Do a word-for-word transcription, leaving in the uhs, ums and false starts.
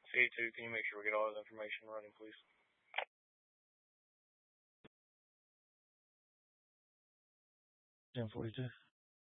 C two, can you make sure we get all his information running, please? ten forty-two.